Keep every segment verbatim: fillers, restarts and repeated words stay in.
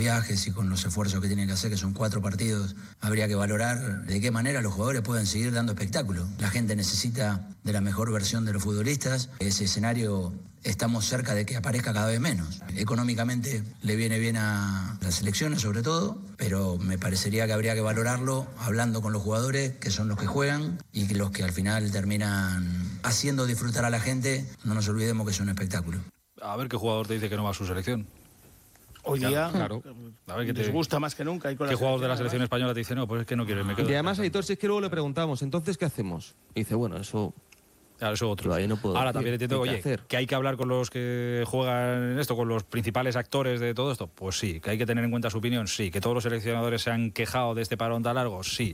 viajes y con los esfuerzos que tienen que hacer, que son cuatro partidos, habría que valorar de qué manera los jugadores pueden seguir dando espectáculo. La gente necesita de la mejor versión de los futbolistas. Ese escenario estamos cerca de que aparezca cada vez menos. Económicamente le viene bien a las selecciones sobre todo, pero me parecería que habría que valorarlo hablando con los jugadores, que son los que juegan y que los que al final terminan haciendo disfrutar a la gente. No nos olvidemos que es un espectáculo. A ver qué jugador te dice que no va a su selección. Hoy día, claro, a ver qué te gusta más que nunca. ¿Qué jugador de la selección española te dice no? Pues es que no quiero, me quedo. Y además, Aitor, si es que luego le preguntamos, entonces, ¿qué hacemos? Y dice, bueno, eso... Claro, eso otro. Ahí no puedo Ahora decir, también entiendo, ¿qué oye, hacer? que hay que hablar con los que juegan en esto, con los principales actores de todo esto. Pues sí, que hay que tener en cuenta su opinión, sí. Que todos los seleccionadores se han quejado de este parón tan largo, sí.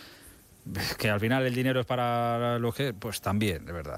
Que al final el dinero es para los que, pues también, de verdad.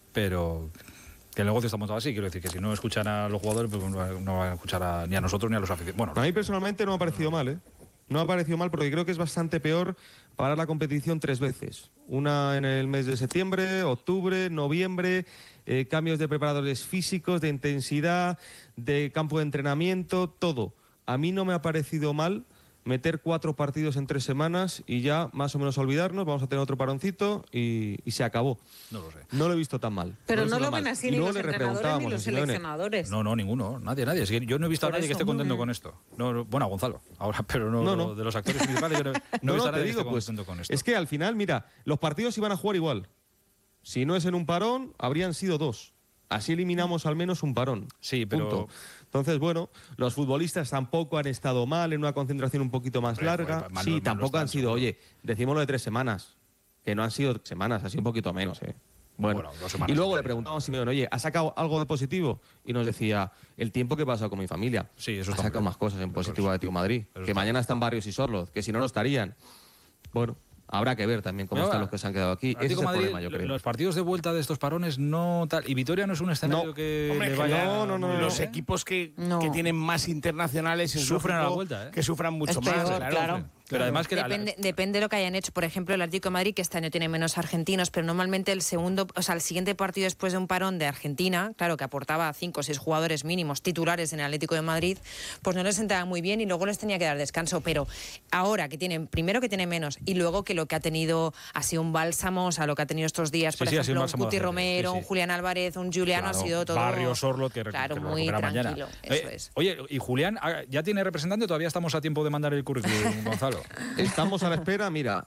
Pero que el negocio está montado así, quiero decir que si no escuchan a los jugadores, pues no van a escuchar a, ni a nosotros ni a los aficionados. Bueno, a mí personalmente no me ha parecido mal, ¿eh? No me ha parecido mal porque creo que es bastante peor parar la competición tres veces. Una en el mes de septiembre, octubre, noviembre, eh, cambios de preparadores físicos, de intensidad, de campo de entrenamiento, todo. A mí no me ha parecido mal meter cuatro partidos en tres semanas y ya más o menos olvidarnos, vamos a tener otro paroncito y, y se acabó. No lo sé. No lo he visto tan mal. Pero no no lo ven ven así ni los entrenadores ni los seleccionadores. No, no, ninguno, nadie, nadie. Es que yo no he visto Por a nadie eso, que esté contento mm. con esto. No, no, bueno, a Gonzalo, ahora, pero no, No, no. de los actores principales, yo no, no, No, he visto no, a nadie te que digo, esté pues, contento con esto. es que al final, mira, los partidos iban a jugar igual. Si no es en un parón, habrían sido dos. Así eliminamos al menos un parón. Sí, pero... Punto. Entonces, bueno, los futbolistas tampoco han estado mal, en una concentración un poquito más Hombre, larga. pues, mal- sí, mal no tampoco están, han sido, seguro. oye, decímoslo de tres semanas, que no han sido semanas, ha sido un poquito menos, ¿eh? Bueno, Bueno, dos semanas y luego sí. le preguntamos a Simeone, oye, ¿ha sacado algo de positivo? Y nos decía, el tiempo que he pasado con mi familia. Sí, eso ha está sacado muy más cosas en Eso positivo es- de Atlético de Madrid, eso que está mañana están Barrios y Sorloz, que si no, no estarían. Bueno, habrá que ver también cómo Pero están va, los que se han quedado aquí. Ese es Atlético el Madrid, problema, yo creo. los partidos de vuelta de estos parones no tal. Y Vitoria no es un escenario No. que Hombre, le que vaya. no, no, no, muy no. bien, Los ¿eh? equipos que, No. que tienen más internacionales es Sufren a la lógico vuelta, ¿eh? que sufran mucho Es más. peor, claro. Pero además que la- Depende, depende de lo que hayan hecho. Por ejemplo, el Atlético de Madrid, que este año tiene menos argentinos, pero normalmente el segundo, o sea, el siguiente partido después de un parón de Argentina, claro, que aportaba cinco o seis jugadores mínimos titulares en el Atlético de Madrid, pues no les sentaba muy bien y luego les tenía que dar descanso. Pero ahora que tienen, primero que tienen menos y luego que lo que ha tenido ha sido un bálsamo, o sea, lo que ha tenido estos días, Sí, por sí, ha sido un ejemplo, un bálsamo Cuti de gente, Romero, sí, sí. un Julián Álvarez, un Juliano, Claro, ha sido todo... Barrio, Sorloz, que, claro, que lo muy recupera tranquilo, mañana. eso Eh, es. Oye, ¿y Julián ah, ya tiene representante o todavía estamos a tiempo de mandar el currículum, Gonzalo? Estamos a la espera, mira,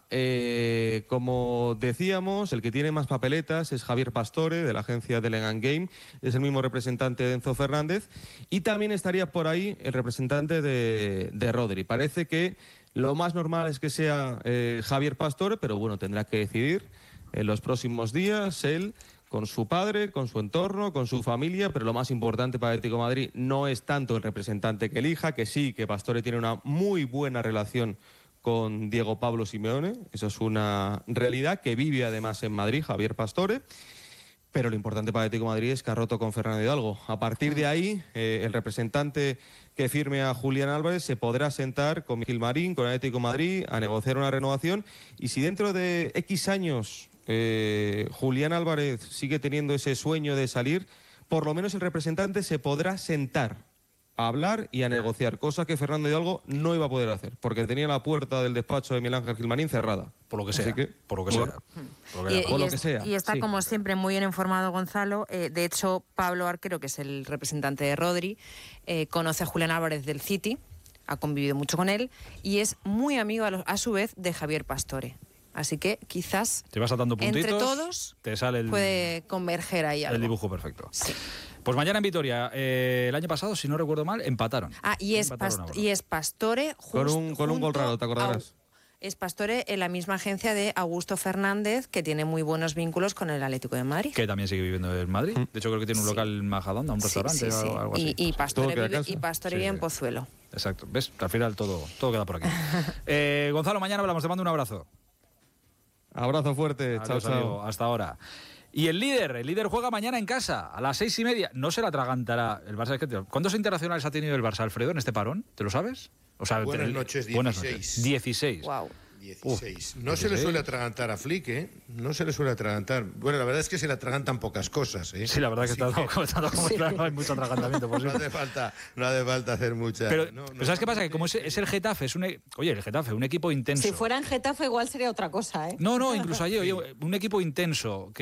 eh, como decíamos, el que tiene más papeletas es Javier Pastore, de la agencia Delegan Game, es el mismo representante de Enzo Fernández, y también estaría por ahí el representante de, de Rodri. Parece que lo más normal es que sea eh, Javier Pastore, pero bueno, tendrá que decidir en los próximos días él, con su padre, con su entorno, con su familia, pero lo más importante para Atlético de Madrid no es tanto el representante que elija, que sí, que Pastore tiene una muy buena relación con Diego Pablo Simeone, eso es una realidad, que vive además en Madrid, Javier Pastore, pero lo importante para Atlético de Madrid es que ha roto con Fernando Hidalgo. A partir de ahí, eh, el representante que firme a Julián Álvarez se podrá sentar con Miguel Marín, con Atlético de Madrid, a negociar una renovación, y si dentro de X años eh, Julián Álvarez sigue teniendo ese sueño de salir, por lo menos el representante se podrá sentar a hablar y a negociar, cosa que Fernando Hidalgo no iba a poder hacer, porque tenía la puerta del despacho de Miguel Ángel Gilmarín cerrada. Por lo que Así sea, que, por lo que bueno, sea. Por lo que Y, haga. Por y lo es- que sea, y está sí. como siempre muy bien informado Gonzalo. Eh, de hecho, Pablo Arquero, que es el representante de Rodri, eh, conoce a Julián Álvarez del City, ha convivido mucho con él y es muy amigo a, lo- a su vez de Javier Pastore. Así que quizás Te vas saltando puntitos, entre todos te sale el, puede converger ahí algo. el dibujo perfecto. Sí. Pues mañana en Vitoria, eh, el año pasado, si no recuerdo mal, empataron. Ah, y es, Empataron a Past- uno. y es Pastore Con just- un- con un gol junto raro, ¿te acordarás? a- es Pastore en la misma agencia de Augusto Fernández, que tiene muy buenos vínculos con el Atlético de Madrid. Que también sigue viviendo en Madrid. De hecho, creo que tiene un Sí. local en Majadahonda, un Sí, restaurante sí, sí. o algo así. Y, y Pastore Todo queda vive, casa. y Pastore Sí, vive en sí. Pozuelo. Exacto. ¿Ves? Al final todo, todo queda por aquí. eh, Gonzalo, mañana hablamos. Te mando un abrazo. Abrazo fuerte, chao, Adiós, chao. amigo. Hasta ahora. Y el líder, el líder juega mañana en casa, a las seis y media. No se la atragantará el Barça. ¿Cuántos internacionales ha tenido el Barça, Alfredo, en este parón? ¿Te lo sabes? O sea, Buenas te- noches, Buenas dieciséis. noches. dieciséis. Wow. dieciséis. No se le suele atragantar a Flick, ¿eh? No se le suele atragantar. Bueno, la verdad es que se le atragantan pocas cosas, ¿eh? Sí, la verdad es que está comentando como sí. claro, hay mucho atragantamiento posible. No hace falta, no hace falta hacer mucha... Pero, no, no, pero ¿sabes qué pasa? Que como es, es el Getafe, es un... Oye, el Getafe, un equipo intenso. Si fuera en Getafe igual sería otra cosa, ¿eh? No, no, incluso allí, oye, un equipo intenso,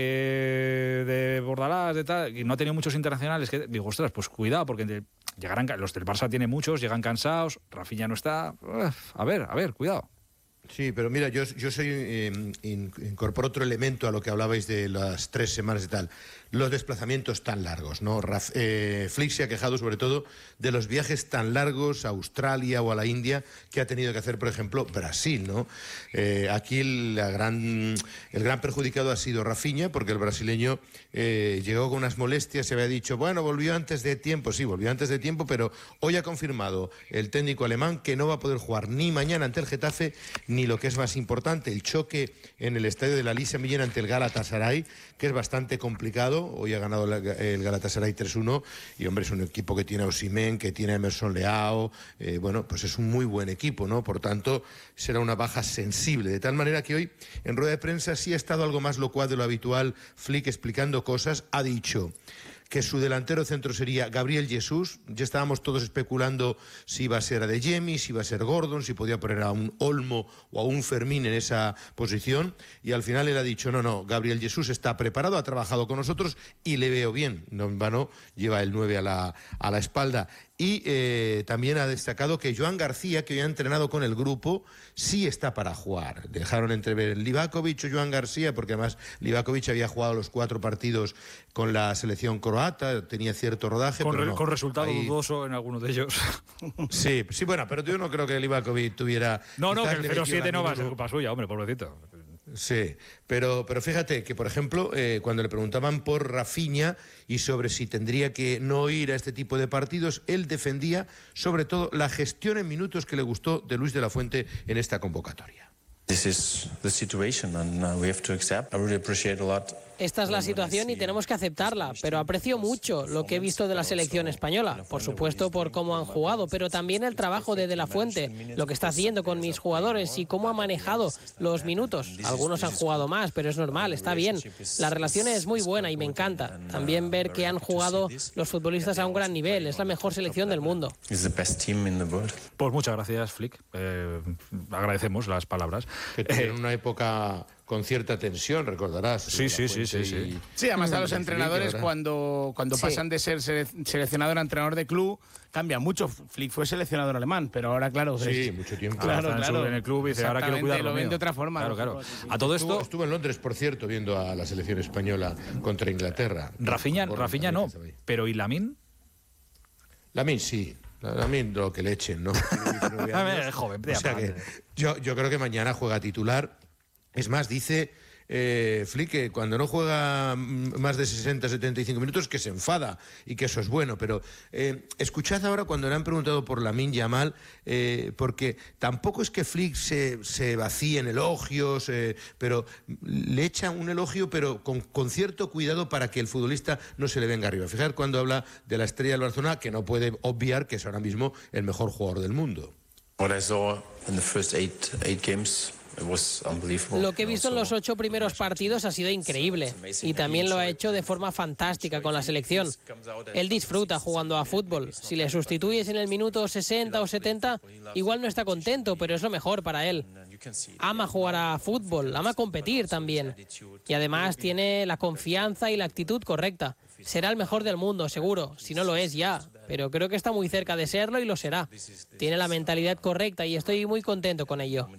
que de Bordalás, de tal, y no ha tenido muchos internacionales, que digo, ostras, pues cuidado, porque de, llegarán, los del Barça tiene muchos, llegan cansados, Rafinha no está... Uf, a ver, a ver, cuidado. Sí, pero mira, yo, yo soy eh, in, incorporo otro elemento a lo que hablabais de las tres semanas y tal. Los desplazamientos tan largos, ¿no? Raf, eh, Flick se ha quejado sobre todo de los viajes tan largos a Australia o a la India que ha tenido que hacer, por ejemplo, Brasil, ¿no? Eh, aquí la gran, el gran perjudicado ha sido Rafinha, porque el brasileño eh, llegó con unas molestias, se había dicho, bueno, volvió antes de tiempo, sí, volvió antes de tiempo, pero hoy ha confirmado el técnico alemán que no va a poder jugar ni mañana ante el Getafe, ni lo que es más importante, el choque en el estadio de la Lisa Millén ante el Galatasaray, que es bastante complicado. Hoy ha ganado el Galatasaray tres uno y, hombre, es un equipo que tiene a Osimhen, que tiene a Emerson Leao, eh, bueno, pues es un muy buen equipo, ¿no? Por tanto, será una baja sensible, de tal manera que hoy en rueda de prensa sí ha estado algo más locuaz de lo habitual, Flick explicando cosas, ha dicho que su delantero centro sería Gabriel Jesús. Ya estábamos todos especulando si iba a ser Adeyemi, si iba a ser Gordon, si podía poner a un Olmo o a un Fermín en esa posición, y al final él ha dicho, no, no, Gabriel Jesús está preparado, ha trabajado con nosotros y le veo bien. No en vano lleva el nueve a la, a la espalda. Y eh, también ha destacado que Joan García, que hoy ha entrenado con el grupo, sí está para jugar. Dejaron entrever Livakovic o Joan García, porque además Livakovic había jugado los cuatro partidos con la selección croata, tenía cierto rodaje. Con, pero re, no. con resultado Ahí... dudoso en algunos de ellos. Sí, sí, bueno, pero yo no creo que Livakovic tuviera... No, no, que el cero siete no va a ser culpa suya, hombre, pobrecito. Sí, pero, pero fíjate que, por ejemplo, eh, cuando le preguntaban por Rafinha y sobre si tendría que no ir a este tipo de partidos, él defendía sobre todo la gestión en minutos que le gustó de Luis de la Fuente en esta convocatoria. This is the situation and uh, we have to accept. I really appreciate a lot. Esta es la situación y tenemos que aceptarla, pero aprecio mucho lo que he visto de la selección española, por supuesto por cómo han jugado, pero también el trabajo de De la Fuente, lo que está haciendo con mis jugadores y cómo ha manejado los minutos. Algunos han jugado más, pero es normal, está bien. La relación es muy buena y me encanta. También ver que han jugado los futbolistas a un gran nivel, es la mejor selección del mundo. Pues muchas gracias, Flick. Eh, agradecemos las palabras. Que en una época con cierta tensión, recordarás. Sí, sí, sí, sí, sí. Y... Sí, además a los entrenadores cuando, cuando sí. pasan de ser sele seleccionador a entrenador de club, cambia mucho. Flick fue seleccionador alemán, pero ahora, claro... Sí, es... mucho tiempo. Claro, claro. claro. En el club y dice, ahora quiero cuidar lo ven mío. de otra forma. Claro, claro. Sí, sí. A todo esto... Estuvo, estuvo en Londres, por cierto, viendo a la selección española contra Inglaterra. Rafinha, Rafinha no, pero ¿y Lamine? Lamine sí. Lamine lo que le echen, ¿no? A ver, es joven. O sea que yo, yo creo que mañana juega titular. Es más, dice... Eh, Flick, que cuando no juega más de sesenta, setenta y cinco minutos, que se enfada y que eso es bueno, pero eh, escuchad ahora cuando le han preguntado por Lamine Yamal, eh, porque tampoco es que Flick se, se vacíe en elogios, eh, pero le echa un elogio, pero con, con cierto cuidado para que el futbolista no se le venga arriba. Fijad cuando habla de la estrella del Barcelona, que no puede obviar que es ahora mismo el mejor jugador del mundo. What I saw in the first eight, eight games. Lo que he visto en los ocho primeros partidos ha sido increíble y también lo ha hecho de forma fantástica con la selección. Él disfruta jugando a fútbol. Si le sustituyes en el minuto sesenta o setenta, igual no está contento, pero es lo mejor para él. Ama jugar a fútbol, ama competir también. Y además tiene la confianza y la actitud correcta. Será el mejor del mundo, seguro, si no lo es ya, pero creo que está muy cerca de serlo y lo será. Tiene la mentalidad correcta y estoy muy contento con ello.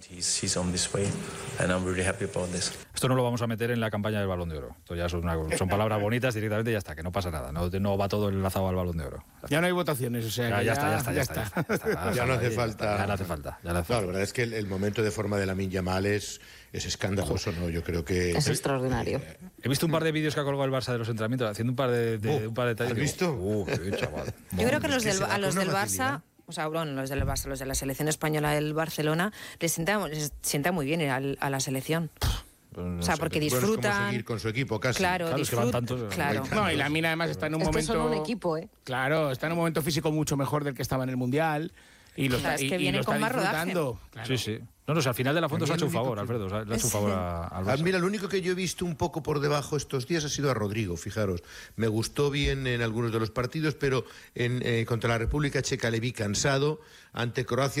Esto no lo vamos a meter en la campaña del Balón de Oro. Esto ya son, una, son palabras bonitas directamente y ya está, que no pasa nada. No, no va todo enlazado al Balón de Oro. Ya no hay votaciones, o sea, ya, que ya, ya, está, ya está, ya está. Ya, está, ya, está, ya, está, ya no hace falta. Ya no hace falta. Ya no hace falta. No, la verdad es que el, el momento de forma de Lamine Yamal es, es escandaloso, ¿no? Yo creo que... Es extraordinario. Eh, he visto un par de vídeos que ha colgado el Barça de los entrenamientos, haciendo un par de, de, uh, un par de detalles. ¿Has visto? Uh, qué chaval. Yo creo que los del, a los del Barça... O sea, bueno, los del Barça, los de la selección española del Barcelona, les sienta, les sienta muy bien ir a, a la selección. No o sea, sé, porque bueno, disfrutan... es como seguir con su equipo casi. Claro, claro, disfrutan. Es que van tantos, claro. No, y la mina además está en un es momento... que son un equipo, ¿eh? Claro, está en un momento físico mucho mejor del que estaba en el Mundial. Y lo, o sea, es que y, viene y lo con está más rodaje. disfrutando. Claro. Sí, sí. No, no, si al final de la foto se ha hecho un favor, que... Alfredo, le ha hecho un favor a, al Barça. Mira, lo único que yo he visto un poco por debajo estos días ha sido a Rodrigo, fijaros. Me gustó bien en algunos de los partidos, pero en, eh, contra la República Checa le vi cansado. Ante Croacia